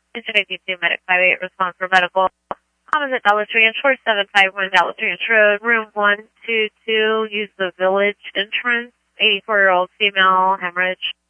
2 Medic 58, response for medical. Opposite Dallas Ranch, 4751 Dallas Ranch Road, room 122. Use the village entrance. 84-year-old female, hemorrhage.